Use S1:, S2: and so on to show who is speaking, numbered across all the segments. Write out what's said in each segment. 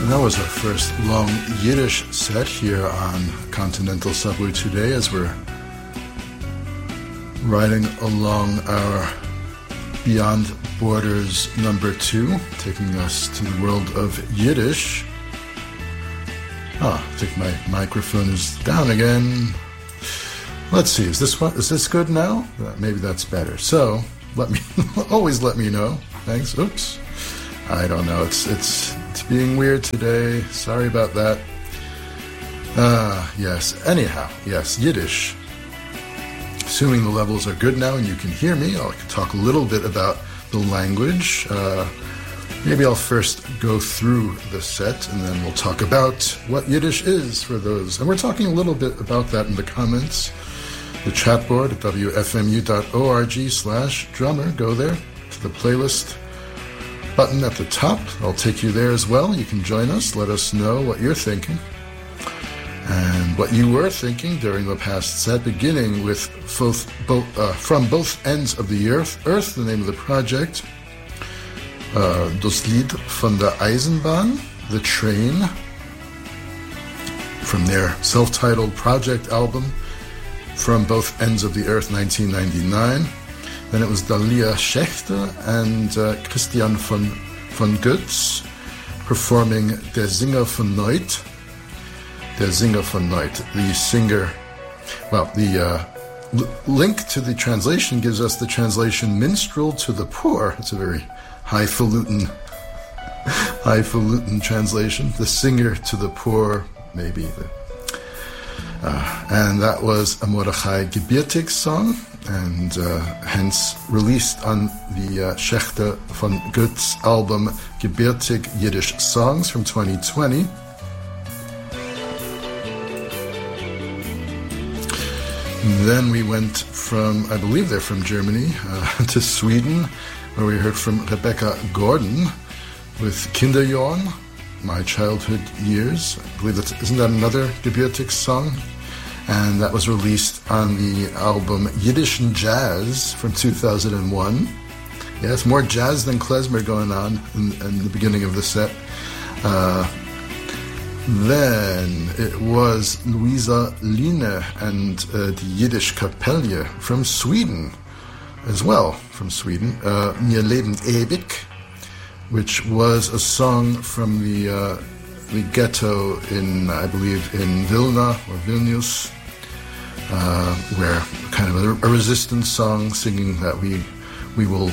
S1: That was our first long Yiddish set here on Continental Subway today as we're riding along our Beyond Borders number 2, taking us to the world of Yiddish. I think my microphone is down again. Let's see, is this good now? Maybe that's better. So, always let me know. Thanks. Oops. I don't know. It's being weird today. Sorry about that. Yes. Anyhow, yes, Yiddish. Assuming the levels are good now and you can hear me, I'll talk a little bit about the language. Maybe I'll first go through the set and then we'll talk about what Yiddish is for those. And we're talking a little bit about that in the comments. The chat board at wfmu.org/drummer. Go there to the playlist button at the top. I'll take you there as well. You can join us. Let us know what you're thinking and what you were thinking during the past set, beginning with From Both Ends of the Earth, the name of the project. Das Lied von der Eisenbahn, The Train, from their self-titled project album, From Both Ends of the Earth, 1999. Then it was Dalia Schechter and Christian von Götz performing Der Singer von Neut. Der Singer von Neut, the singer. Well, the link to the translation gives us the translation Minstrel to the Poor. It's a very highfalutin translation. The singer to the poor, maybe. And that was a Mordechai Gebirtig song, and hence released on the Schechter von Götz album Gebirtig Yiddish Songs from 2020. Then we went from, I believe they're from Germany, to Sweden, where we heard from Rebecca Gordon with Kinderjorn, My Childhood Years. I believe isn't that another Gebirtig song? And that was released on the album Yiddischen Jazz from 2001. Yes, more jazz than klezmer going on in the beginning of the set. Then it was Luisa Line and the Yiddish Kapelle from Sweden as well, from Sweden. Mir Leben ewig, which was a song from the ghetto in, I believe, in Vilna or Vilnius, where kind of a resistance song singing that we will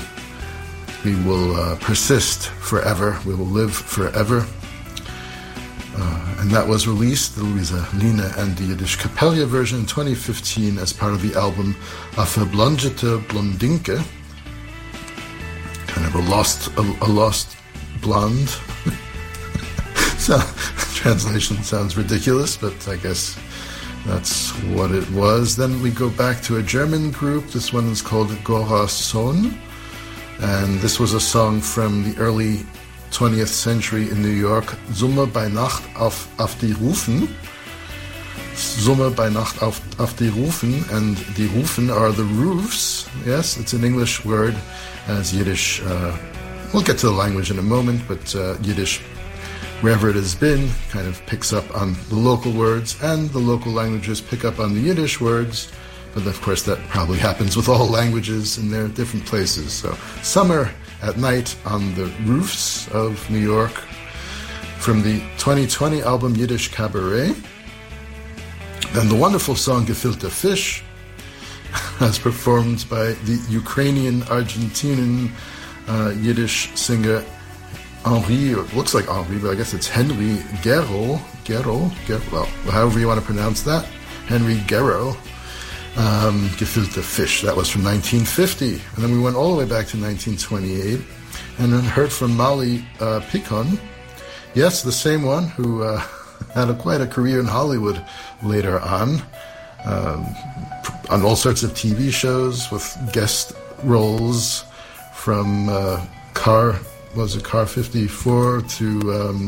S1: persist forever, we will live forever. And that was released, the Luisa Line and the Yiddish Kapelle version in 2015 as part of the album A Verblondete Blondinke, kind of a lost blonde. So, translation sounds ridiculous, but I guess that's what it was. Then we go back to a German group. This one is called Gora Sohn, and this was a song from the early 20th century in New York, Summe bei Nacht auf die Rufen. Summe bei Nacht auf die Rufen, and the Rufen are the roofs. Yes, it's an English word, as Yiddish, we'll get to the language in a moment, but Yiddish, wherever it has been, kind of picks up on the local words, and the local languages pick up on the Yiddish words, but of course that probably happens with all languages in their different places. So, summer at night on the roofs of New York, from the 2020 album Yiddish Cabaret. Then the wonderful song Gefilte Fish, as performed by the Ukrainian-Argentinian Yiddish singer Henri, or it looks like Henri, but I guess it's Henry Guerro, well, however you want to pronounce that, Henry Guerro. Gefilte Fish, that was from 1950. And then we went all the way back to 1928 and then heard from Molly Picon. Yes, the same one who had quite a career in Hollywood later on all sorts of TV shows with guest roles from Car 54 to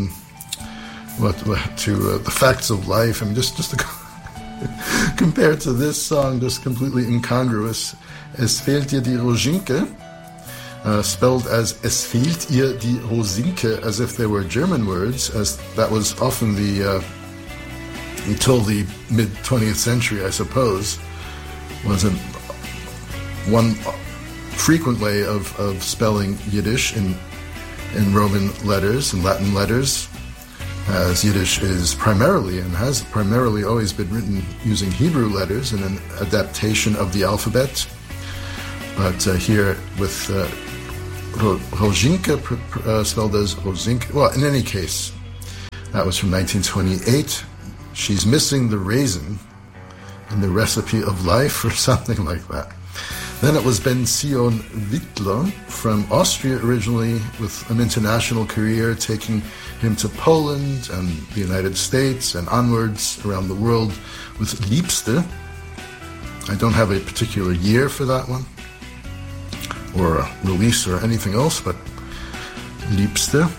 S1: The Facts of Life. I mean, just compared to this song, just completely incongruous. Es fehlt dir die Roginke. spelled as "Es fehlt ihr die Rosinke," as if they were German words, as that was often until the mid-20th century, I suppose, was one frequent way of spelling Yiddish in Roman letters and Latin letters, as Yiddish is primarily and has primarily always been written using Hebrew letters in an adaptation of the alphabet. But here with Rosinke spelled as Rosinke. Well, in any case, that was from 1928. She's missing the raisin in the recipe of life or something like that. Then it was Ben Zion Wittler from Austria originally, with an international career taking him to Poland and the United States and onwards around the world with Liebste. I don't have a particular year for that one, or a release or anything else, but Liebste,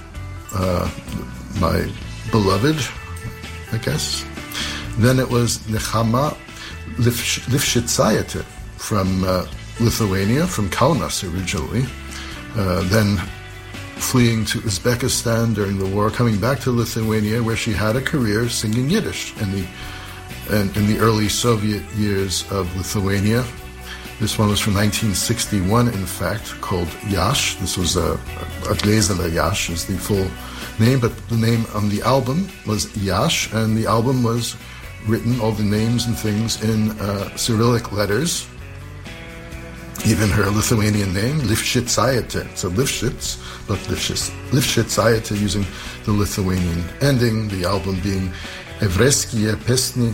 S1: my beloved, I guess. Then it was Nechama Lifshitsayete from Lithuania, from Kaunas originally, then fleeing to Uzbekistan during the war, coming back to Lithuania, where she had a career singing Yiddish in the early Soviet years of Lithuania. This one was from 1961, in fact, called Yash. This was a Glazele Yash is the full name, but the name on the album was Yash, and the album was written, all the names and things, in Cyrillic letters. Even her Lithuanian name, Lifshitsayete. So Lifshitz, but Lifshitsayete using the Lithuanian ending, the album being Evreskie Pesni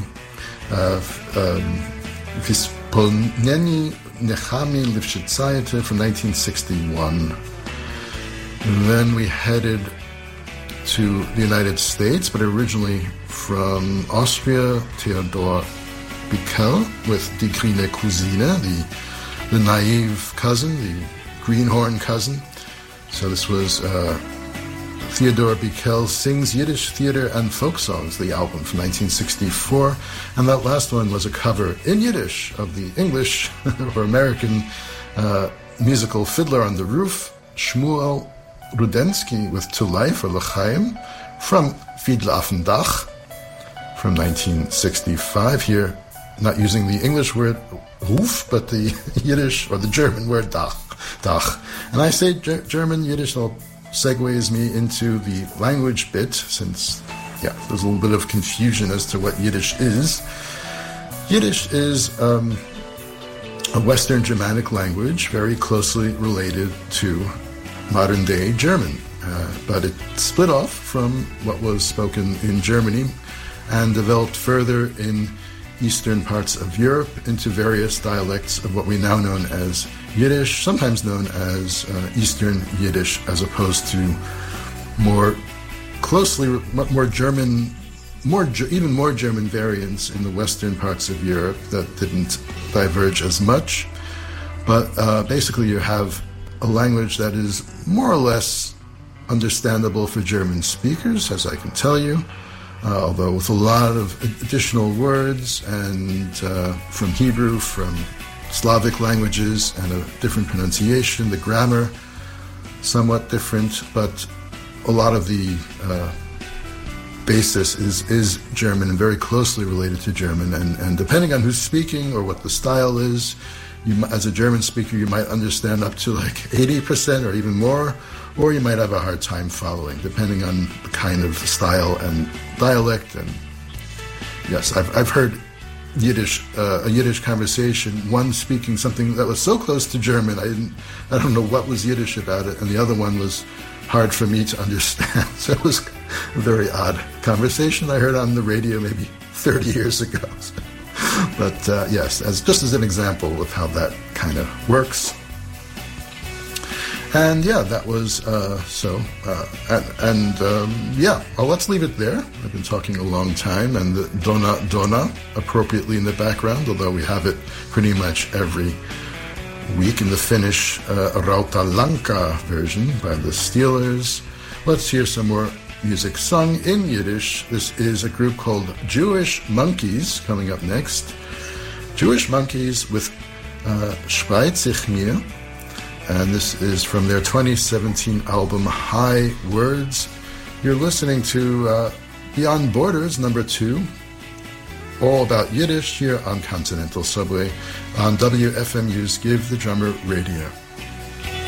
S1: Vispolneni Nechami Lifshitsayete from 1961. And then we headed to the United States, but originally from Austria, Theodor Bickel with Die Grüne Cousine, the naive cousin, the greenhorn cousin. So this was Theodor Bickel Sings Yiddish Theater and Folk Songs, the album from 1964. And that last one was a cover in Yiddish of the English or American musical Fiddler on the Roof, Shmuel Rudensky with To Life or L'chaim from Fiedler auf dem Dach from 1965. Here, not using the English word Ruf, but the Yiddish or the German word Dach. And I say German, Yiddish, that segues me into the language bit, since, there's a little bit of confusion as to what Yiddish is. Yiddish is a Western Germanic language, very closely related to modern-day German, but it split off from what was spoken in Germany and developed further in eastern parts of Europe into various dialects of what we now know as Yiddish, sometimes known as Eastern Yiddish, as opposed to more closely, more German, even more German variants in the western parts of Europe that didn't diverge as much. But basically you have a language that is more or less understandable for German speakers, as I can tell you, although with a lot of additional words and from Hebrew, from Slavic languages, and a different pronunciation, the grammar somewhat different, but a lot of the basis is German and very closely related to German, and depending on who's speaking or what the style is, as a German speaker, you might understand up to like 80% or even more, or you might have a hard time following, depending on the kind of style and dialect. And yes, I've heard Yiddish, a Yiddish conversation, one speaking something that was so close to German, I don't know what was Yiddish about it, and the other one was hard for me to understand. So it was a very odd conversation I heard on the radio maybe 30 years ago. But yes, just as an example of how that kind of works. And that was let's leave it there. I've been talking a long time, and the Dona appropriately in the background, although we have it pretty much every week in the Finnish Rautalanka version by the Steelers. Let's hear some more music sung in Yiddish. This is a group called Jewish Monkeys coming up next. Jewish Monkeys with Spreit sich mir. and this is from their 2017 album High Words. You're listening to Beyond Borders, number 2, all about Yiddish here on Continental Subway on WFMU's Give the Drummer Radio.